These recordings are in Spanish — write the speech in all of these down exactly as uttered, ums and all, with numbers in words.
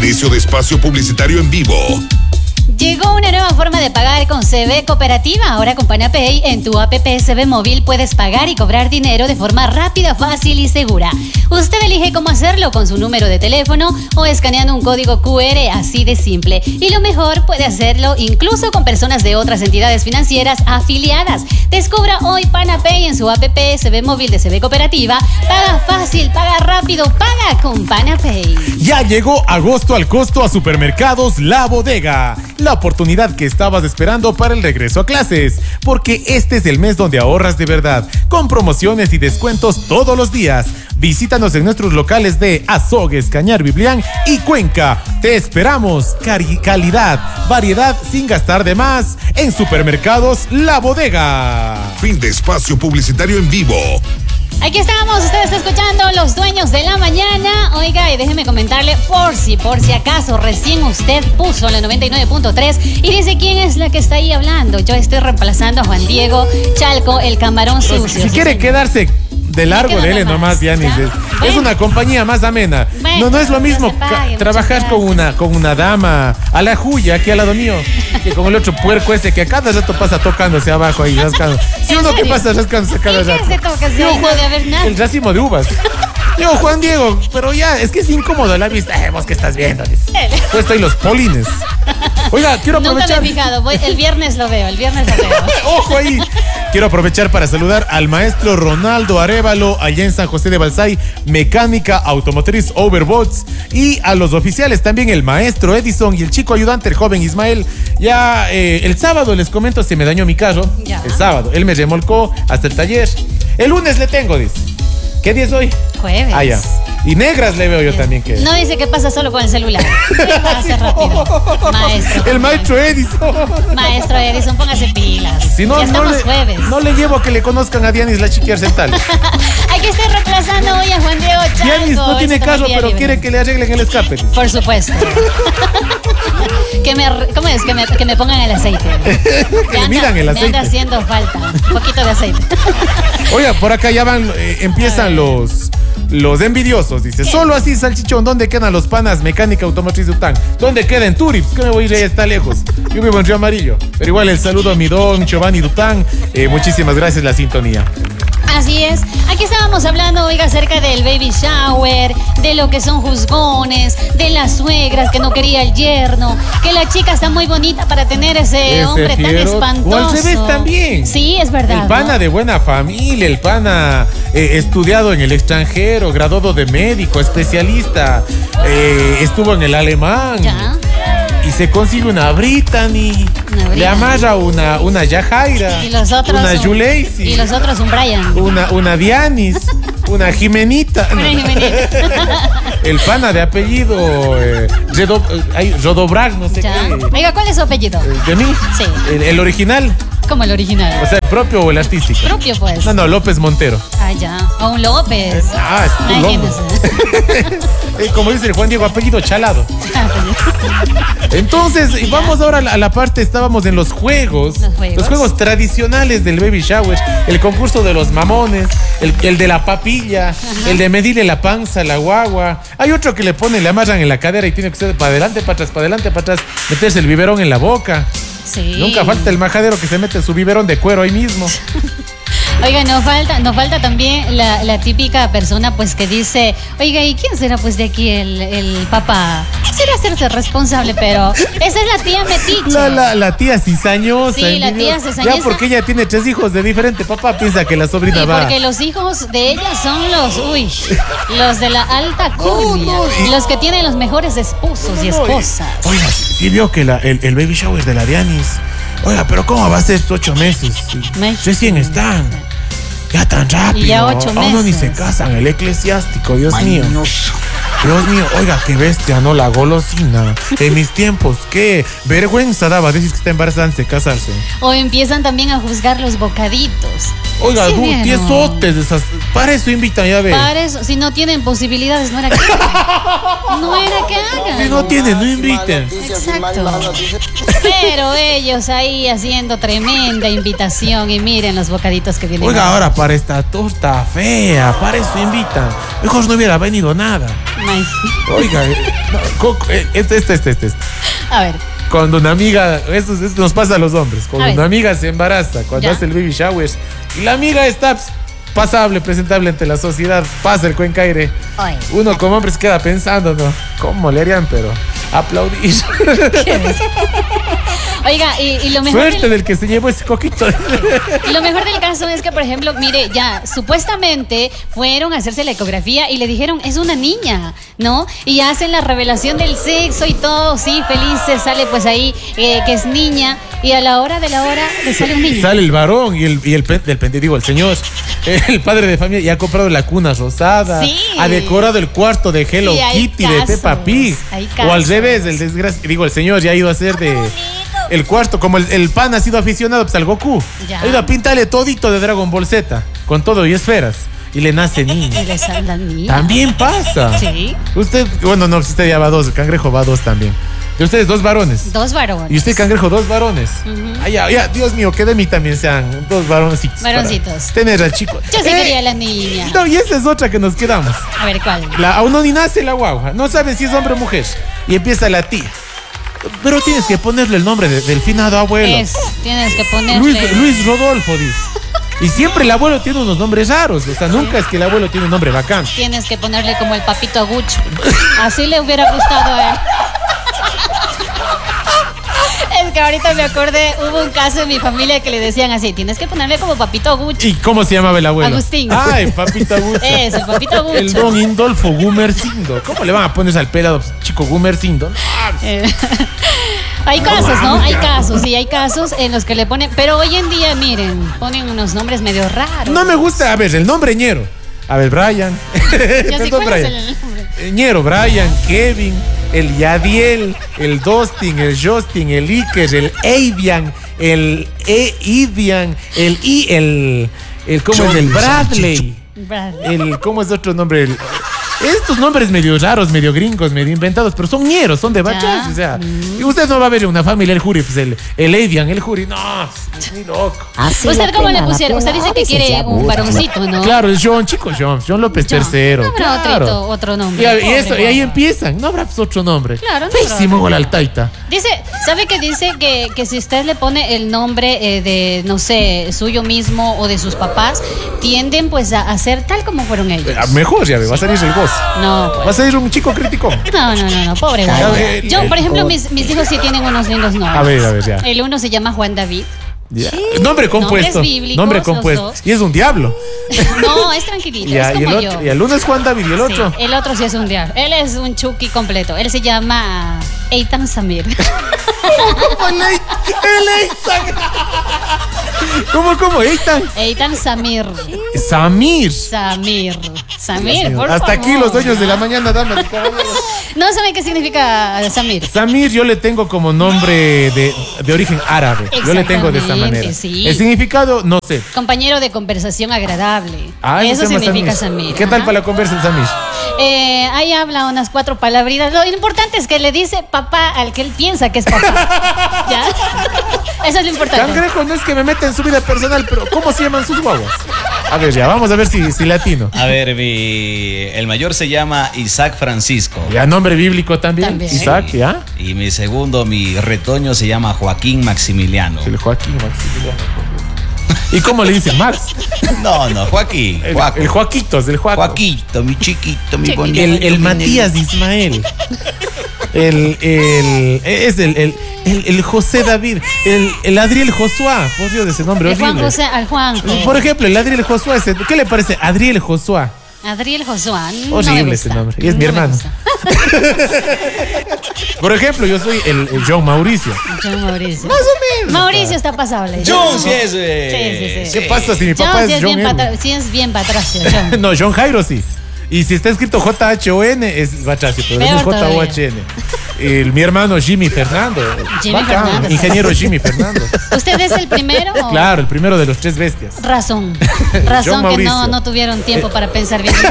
Inicio de espacio publicitario en vivo. Llegó una nueva forma de pagar con C B Cooperativa. Ahora con PanaPay en tu app C B Móvil puedes pagar y cobrar dinero de forma rápida, fácil y segura. Usted elige cómo hacerlo con su número de teléfono o escaneando un código Q R, así de simple. Y lo mejor, puede hacerlo incluso con personas de otras entidades financieras afiliadas. Descubra hoy PanaPay en su app C B Móvil de C B Cooperativa. Paga fácil, paga rápido, paga con PanaPay. Ya llegó agosto al costo a Supermercados La Bodega. La oportunidad que estabas esperando para el regreso a clases, porque este es el mes donde ahorras de verdad, con promociones y descuentos todos los días. Visítanos en nuestros locales de Azogues, Cañar, Biblián y Cuenca. Te esperamos. Cari- calidad, variedad sin gastar de más en Supermercados La Bodega. Fin de espacio publicitario en vivo. Aquí estamos, usted está escuchando Los Dueños de la Mañana. Oiga, y déjeme comentarle, por si, por si acaso, recién usted puso la noventa y nueve punto tres y dice quién es la que está ahí hablando. Yo estoy reemplazando a Juan Diego Chalco, el camarón sucio. Si, si quiere quedarse de largo, dele nomás, Dianis. Es, bueno. es una compañía más amena. Bueno, no, no es lo mismo pague, trabajar con una, con una dama a la Juya, aquí al lado mío, que con el otro puerco ese que a cada rato pasa tocándose abajo ahí, rascando. Si uno que pasa rascándose a cada rato. ¿Qué se toca? Si no debe haber nada. El racimo de uvas. Yo, Juan Diego, pero ya, es que es incómodo la vista. Eh, vos que estás viendo. Pues estoy los polines. Oiga, quiero aprovechar. Nunca me he fijado, voy, el viernes lo veo, el viernes lo veo. Ojo ahí. Quiero aprovechar para saludar al maestro Ronaldo Arévalo, allá en San José de Balsay, mecánica automotriz Overbots, y a los oficiales también, el maestro Edison y el chico ayudante, el joven Ismael. Ya eh, el sábado, les comento, se me dañó mi carro. Ya. El sábado, él me remolcó hasta el taller. El lunes le tengo, dice. ¿Qué día es hoy? Jueves. Ah, ya. Y negras le veo yo también que... No dice que pasa solo con el celular. Pasa rápido. Maestro. El maestro Edison. Maestro Edison, póngase pilas. Si no, ya estamos no le, jueves. No le llevo a que le conozcan a Dianis la chiqui arcental. Hay que estar reemplazando hoy a Juan Diego Chalco. Dianis no tiene carro, pero libre. Quiere que le arreglen el escape. Por supuesto. que me, ¿Cómo es? Que me, que me pongan el aceite. Que le midan el aceite. Me anda haciendo falta un poquito de aceite. Oiga, por acá ya van, eh, empiezan los... Los envidiosos, dice. ¿Qué? Solo así, salchichón. ¿Dónde quedan los panas mecánica automotriz de Után? ¿Dónde queda? En Turips. ¿Qué me voy a ir ahí? Está lejos. Yo vivo en Río Amarillo. Pero igual el saludo a mi don Giovanni Dután. Eh, muchísimas gracias la sintonía. Así es. Aquí estábamos hablando, oiga, acerca del baby shower, de lo que son juzgones, de las suegras que no quería el yerno, que la chica está muy bonita para tener ese, ese hombre fiero, tan espantoso. O al revés también. Sí, es verdad. El pana, ¿no?, de buena familia, el pana eh, estudiado en el extranjero, graduado de médico, especialista, eh, estuvo en el alemán. Ya. Y se consigue una Brittany, una le amarra una, una Yajaira, y los otros una un, Yuleisi, y los otros un Brian, una, una Dianis, una Jimenita, una Jimenita. El pana de apellido eh, Redo, eh, Rodobrag, no sé ya. qué. Oiga, ¿cuál es su apellido? ¿De mí? Sí. El, el original. ¿Cómo el original? O sea, ¿el propio o el artístico? Propio, pues. No, no, López Montero. Ah, ya. O un López. Ah, es un López. eh, Como dice el Juan Diego, apellido Chalado. Entonces, sí, vamos ahora a la, a la parte, estábamos en los juegos, los juegos. Los juegos tradicionales del baby shower. El concurso de los mamones, el, el de la papilla, ajá, el de medirle la panza a la guagua. Hay otro que le ponen, le amarran en la cadera y tiene que ser para adelante, para atrás, para adelante, para atrás, meterse el biberón en la boca. Sí. Nunca falta el majadero que se mete su biberón de cuero ahí mismo. Oiga, nos falta, nos falta también la, la típica persona pues que dice, oiga, ¿y quién será pues de aquí el, el papá? Quisiera hacerse responsable, pero esa es la tía metiche. La, la, la tía cizañosa. Sí, la tía cizañosa. Ya porque ella tiene tres hijos de diferente papá, piensa que la sobrina y va. Porque los hijos de ella son los, uy, los de la alta curia, no, no, y... los que tienen los mejores esposos no, no, y esposas. Y... Oiga, sí vio que la, el, el baby shower de la Dianis. Oiga, pero ¿cómo va a ser estos ocho meses? meses? Recién están. Ya tan rápido. Y ya ocho meses. Aún ni se casan, el eclesiástico, Dios mío. Dios mío, oiga, qué bestia, ¿no? La golosina. En mis tiempos, qué vergüenza daba decir que está embarazada antes de casarse. O empiezan también a juzgar los bocaditos. Oiga, Sí, du- vieron. tiesotes de esas. Para eso invitan, ya ve. Para eso, si no tienen posibilidades, no era que hagan. No era que hagan. Si no tienen, no inviten. Exacto. Pero ellos ahí haciendo tremenda invitación y miren los bocaditos que vienen. Oiga, ahora para esta torta fea, para eso invitan. Mejor no hubiera venido nada. Ay. Oiga, eh, no, co- eh, este, este, este, este. A ver, Cuando una amiga, esto, esto nos pasa a los hombres, cuando A ver. una amiga se embaraza, cuando Ya. hace el baby shower, y la amiga está pues, pasable, presentable ante la sociedad, pasa el cuencaire. Oye. Uno como hombre se queda pensando, ¿no? ¿Cómo le harían? Pero aplaudir. oiga, y, y lo mejor Suerte del, del que se llevó ese coquito. y lo mejor del caso es que, por ejemplo, mire, ya supuestamente fueron a hacerse la ecografía y le dijeron, es una niña, ¿no? Y hacen la revelación del sexo y todo, sí, felices, sale pues ahí eh, que es niña y a la hora de la hora le sale un niño. Sale el varón y el, y el, pen- del pende- digo, el señor, el padre de familia, ya ha comprado la cuna rosada, Sí. ha decorado el cuarto de Hello Sí, hay Kitty, de casos, Peppa Pig. hay O al casos. revés, el desgraci- digo, el señor ya ha ido a hacer de el cuarto, como el, el pan ha sido aficionado pues, al Goku. Ya. Ha ido a pintarle todito de Dragon Ball Z, con todo y esferas. Y le nace niño. Y le sale la niña. También pasa. Sí. Usted, bueno, no, usted ya va dos, el cangrejo va dos también. De ustedes dos varones. Dos varones. Y usted, cangrejo, dos varones. Ujú. Ay, ya, ya, Dios mío, que de mí también sean dos varoncitos. para Varoncitos. Tener al chico. Yo sí Eh, quería la niña. No, y esa es otra que nos quedamos. A ver, ¿cuál? La, aún no ni nace la guagua. No sabe si es hombre o mujer. Y empieza la tía. Pero tienes que ponerle el nombre de- del finado abuelo. Es, tienes que ponerle... Luis, Luis Rodolfo, dice. Y siempre el abuelo tiene unos nombres raros. O sea, nunca es que el abuelo tiene un nombre bacán. Tienes que ponerle como el papito agucho. Así le hubiera gustado a él. Es que ahorita me acordé, hubo un caso en mi familia que le decían así, tienes que ponerle como papito agucho. ¿Y cómo se llamaba el abuelo? Agustín. Ay, papito Agucho. Eso, el papito agucho. El don Indolfo Gumercindo. ¿Cómo le van a poner al pelado chico Gumercindo? Eh, hay casos, ¿no? Hay casos, sí, hay casos en los que le ponen, pero hoy en día, miren, ponen unos nombres medio raros. No me gusta, a ver, el nombre ñero. A ver, Brian. Ya sé Perdón, cuál es Brian. el nombre. Eh, ñero, Brian, Kevin, el Yadiel, el Dustin, el Justin, el Iker, el Avian, el e Idian, el I, el, el ¿cómo es? El Bradley. Bradley. El, ¿cómo es otro nombre? El- estos nombres medio raros, medio gringos, medio inventados, pero son ñeros, son de bachas, Ya. o sea. Y usted no va a ver una familia, el Juri, pues el, el Avian, el Juri, no, es muy loco. ¿Usted cómo le pusieron? Usted dice que quiere un varoncito, ¿no? Claro, es John, chicos, John, John López John. tercero. No habrá claro. otro, otro nombre. Y, a- y Pobre eso, y ahí guagua. empiezan, no habrá pues, otro nombre. Claro, no habrá Feísimo otro. con la altaita. Dice, ¿sabe qué dice? Que, que si usted le pone el nombre eh, de, no sé, suyo mismo o de sus papás, tienden pues a, a ser tal como fueron ellos. Eh, Mejor, ya ve, va a salir el gozo. No, pues. Va a salir un chico crítico. No, no, no, no, pobre A guagua. ver, Yo, por eh, ejemplo, mis, mis hijos sí tienen unos lindos nombres. A ver, a ver, ya. El uno se llama Juan David. Ya. Nombre compuesto. Nombres bíblicos, Nombre los compuesto. dos. Y es un diablo. No, es tranquilito, Ya, es y, el como otro, yo. y el uno es Juan David y el Sí, otro. el otro sí es un diablo. Él es un Chucky completo. Él se llama Eitan Samir. ¿Cómo el Eitan? ¿Cómo, cómo? Eitan. Eitan Samir. Samir. Samir. Samir, por Hasta favor. aquí los dueños de la mañana, damas y caballeros. No saben qué significa Samir. Samir yo le tengo como nombre de, de origen árabe. Yo le tengo de esta Exactamente, manera. sí. El significado, no sé. Compañero de conversación agradable. Ah, Eso se llama significa Samir. ¿Y ¿Qué tal ajá. para la conversa el Samir? Eh, ahí habla unas cuatro palabritas. Lo importante es que le dice papá al que él piensa que es papá. ¿Ya? Eso es lo importante. Cangrejo no es que me meta en su vida personal, pero ¿cómo se llaman sus guaguas? A ver, ya, vamos a ver si, si latino. A ver, mi, el mayor se llama Isaac Francisco. Ya, nombre bíblico también. También. Isaac, ¿ya? Y mi segundo, mi retoño, se llama Joaquín Maximiliano. El Joaquín Maximiliano. ¿Y cómo le dicen Max? No, no, Joaquín. El, Joaco. el Joaquitos, el Joaco. Joaquito, mi chiquito, mi Chiquito. bonito. El, el Matías Ismael. El, el, es el, el, el, el José David. El, el Adriel Josuá. Por Dios, ese nombre El Juan horrible. José, al Juan. Por ejemplo, el Adriel Josuá. ese- ¿Qué le parece? Adriel Josuá. Adriel Josuán. no Horrible me ese gusta. nombre. Y es mi No me hermano. gusta. Por ejemplo, yo soy el, el John Mauricio. John Mauricio. Más o menos. Mauricio está pasable. John, sí es. eh, Sí, sí, sí. ¿Qué pasa si mi John papá sí es es, John bien M? patra- sí es bien patracio, John. No, John Jairo sí. Y si está escrito J H O N, es Batracio, pero no es Peor J O H N. El, mi hermano Jimmy Fernando. Jimmy Bacán, Fernando. ingeniero Jimmy Fernando. ¿Usted es el primero? O? Claro, el primero de los tres bestias. Razón. John Razón que Mauricio. no, no tuvieron tiempo para pensar bien.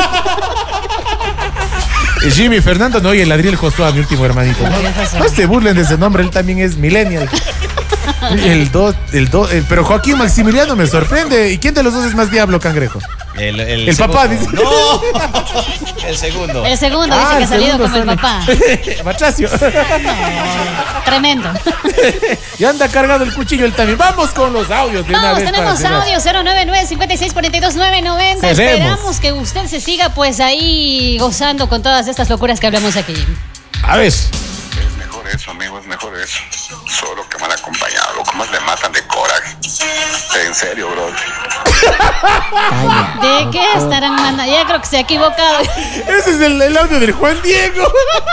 Jimmy Fernando, no, y el Adriel Josué, mi último hermanito. No, Adriel Josué. no se burlen de ese nombre, él también es millennial. El dos, el dos, pero Joaquín Maximiliano me sorprende. ¿Y quién de los dos es más diablo, cangrejo? El, el, El papá, dice. No, el segundo. El segundo dice Ah, que el ha salido segundo como el sale. papá. Machacio. Tremendo. Y anda cargado el cuchillo él también. Vamos con los audios de una Vamos, vez para tenemos cerrar. audio cero nueve nueve, cinco seis cuatro dos, nueve nueve cero. Cerremos. Esperamos que usted se siga pues ahí gozando con todas estas locuras que hablamos aquí. A ver. Es mejor eso, amigo, es mejor eso. Solo que mal acompañado, loco, más le matan de coraje. En serio, bro. ¿De qué estarán mandando? Ya creo que se ha equivocado. Ese es el, el audio del Juan Diego.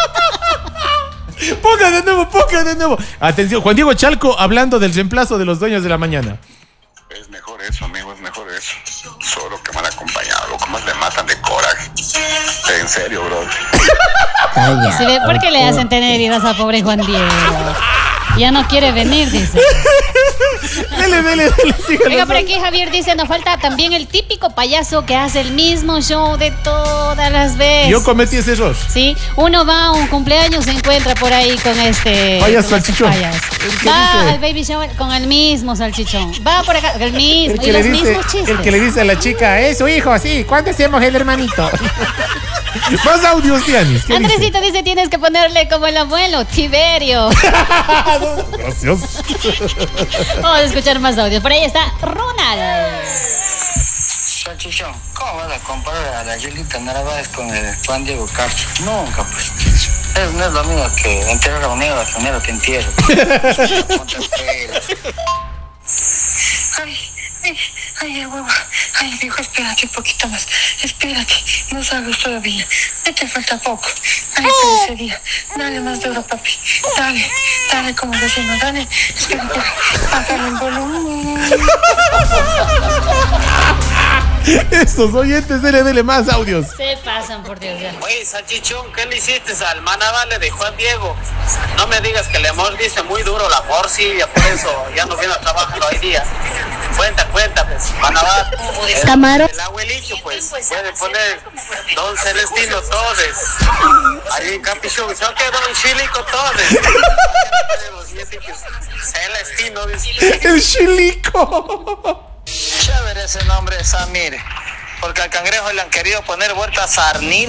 Ponga de nuevo, ponga de nuevo. Atención, Juan Diego Chalco hablando del reemplazo de los dueños de la mañana. Es mejor eso, amigo, es mejor eso. Solo que mal acompañado, loco, más le matan de coraje. En serio, bro. ¿Sí ve? ¿Por qué le hacen tener heridas a pobre Juan Diego? Ya no quiere venir, dice. Dele, dele, dele, síganos. Oiga, por aquí Javier dice, nos falta también el típico payaso que hace el mismo show de todas las veces. Yo cometí ese error. Sí, uno va a un cumpleaños, se encuentra por ahí con este... Payaso con este salchichón. payaso. El que Va dice- al baby shower con el mismo salchichón. Va por acá, el mismo, El y que, le los dice, mismos chistes. el que le dice a la chica, es su hijo, sí, ¿cuándo hacemos el hermanito? Más audios, Dianis. ¿Qué Andresito dice, tienes que ponerle como el abuelo, Tiberio. dice? Gracias. Vamos a escuchar más audios. Por ahí está Ronald. Salchichón, ¿cómo vas a comparar a la Yelita Narváez con el Juan Diego Castro? Nunca, pues. Es, no es lo mismo que enterrar a un negro, a un negro te entierro. Ponte pelos. Ay, ay, ay, el huevo. Ay, viejo, espérate un poquito más. Espérate, no salgas todavía. No te falta poco. Ay, pero ese día. Dale más duro, papi. Dale, dale como decimos, dale. Espérate, bájale el volumen. Esos oyentes, dele, dele más audios. Se pasan, por Dios. Ya. Oye, Salchichón, ¿qué le hiciste al manavale de Juan Diego? No me digas que le mordiste muy duro la morcilla, por eso ya no viene a trabajar hoy día. Cuenta, cuenta, pues, Manaval. Camaro. El abuelito, pues, puede poner Don Celestino Torres. Ahí en Capichón, ¿no que Don Chilico Torres? Celestino, dice. El chilico. Chévere ese nombre, Samir. Porque al cangrejo le han querido poner vuelta sarnil.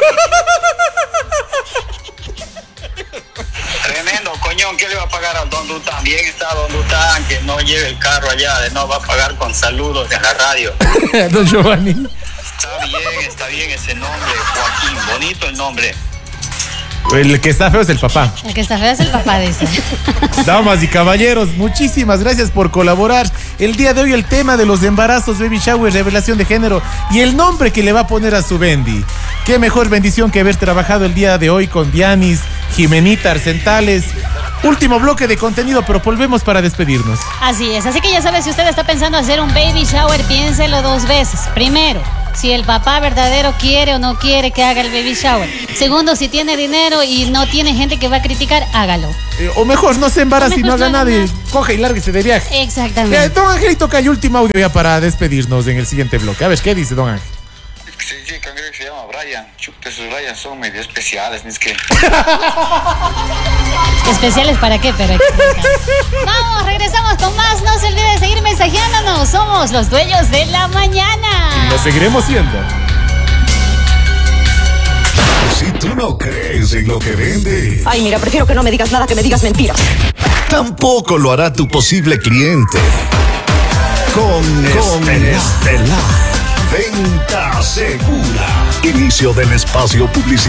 Tremendo, coñón, ¿qué le va a pagar al Don Dután? Bien está Don Dután, que no lleve el carro allá, de no va a pagar con saludos en la radio. Don Giovanni. Está bien, está bien ese nombre, Joaquín, bonito el nombre. El que está feo es el papá. El que está feo es el papá, dice. Damas y caballeros, muchísimas gracias por colaborar. El día de hoy el tema de los embarazos, baby shower, revelación de género y el nombre que le va a poner a su Bendy. Qué mejor bendición que haber trabajado el día de hoy con Dianis, Jimenita, Arcentales. Último bloque de contenido, pero volvemos para despedirnos. Así es, así que ya sabes, si usted está pensando hacer un baby shower, piénselo dos veces. Primero, si el papá verdadero quiere o no quiere que haga el baby shower. Segundo, si tiene dinero y no tiene gente que va a criticar, hágalo. Eh, o mejor, no se embarace O y no mejor haga no haga nada y nada. coge y lárguese de viaje. Eh, Exactamente. don Angelito, que hay último audio ya para despedirnos en el siguiente bloque. A ver, ¿qué dice don Ángel? Sí, sí, cangrejo se llama Brian. Chuta, esos Brian son medio especiales, ni es que... ¿Especiales para qué? Pero hay que explicar. Vamos, regresamos con más. No se olvide de seguir mensajeándonos. Somos los dueños de la mañana. Lo seguiremos siendo. Si tú no crees en lo que vende, Ay, mira, prefiero que no me digas nada, que me digas mentiras. tampoco lo hará tu posible cliente. Con, con Estelar. Venta segura. Inicio del espacio publicitario.